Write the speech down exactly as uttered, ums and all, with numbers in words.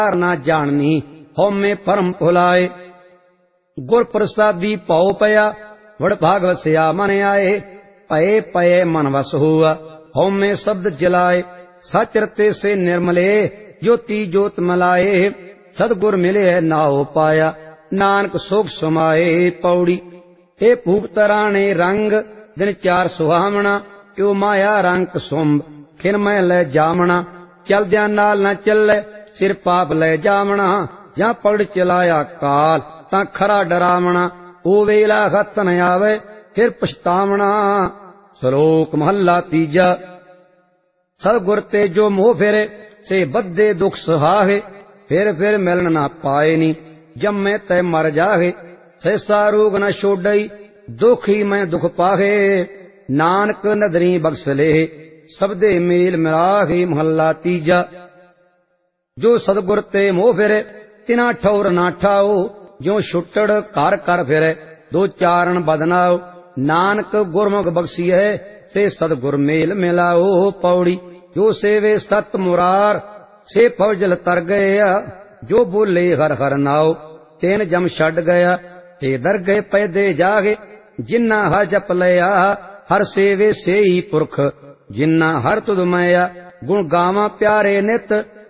ना जाननी हौमे परम भुलाए। गुर प्रसादी पाओ पया वड़ भाग वसया मन आए। पये पये मन वस हुआ हौमे शब्द जलाए। सच रते से निर्मले ज्योति ज्योत मलाए। सदगुर मिले नाओ पाया नानक सोख समाए। पौड़ी हे भूप तराने रंग दिन चार सुहावना क्यों माया रंग सुंभ खिन मैं ले जामना। चलद्या नाल न चले सिर पाप ले जामना। ਜਾਂ ਪੜ ਚਲਾਇਆ ਕਾਲ ਤਾਂ ਖਰਾ ਡਰਾਵਣਾ। ਉਹ ਵੇਲਾ ਹੱਥ ਨ ਆਵੇ ਫਿਰ ਪਛਤਾਵਣਾ। ਸ਼ਲੋਕ ਮਹੱਲਾ ਤੀਜਾ। ਸਤਿਗੁਰ ਤੇ ਜੋ ਮੋਹ ਫਿਰੇ ਸੇ ਬੱਧੇ ਦੁਖ ਸੁਹਾਏ। ਫਿਰ ਫਿਰ ਮਿਲਣ ਨਾ ਪਾਏ ਨੀ ਜੰਮੇ ਤੈ ਮਰ ਜਾਹੇ। ਸੈਸਾ ਰੋਗ ਨ ਛੋਡਈ ਦੁਖ ਹੀ ਮੈਂ ਦੁਖ ਪਾਹੇ। ਨਾਨਕ ਨਦਰੀ ਬਖਸ਼ ਲੇ ਸਬਦੇ ਮੇਲ ਮਿਲਾਹੇ। ਮਹੱਲਾ ਤੀਜਾ। ਜੋ ਸਤਿਗੁਰ ਤੇ ਮੋਹ ਫਿਰੇ तिना ठौर ना ठाओ जो छुट्टड़ घर कर फिरे दो चारण बदनाओ। नानक गुरमुख बख्शी है से सदगुर मेल मिलाओ। पौड़ी जो सेवे सत मुरार से फौजल तर गया। जो बोले हर हर नाओ तेन जम छड़ गया। ते दर गए पैदे जागे जिन्ना हर जप लिया। हर सेवे से ही पुरख जिन्ना हर तुद माया। गुण गावा प्यारे नित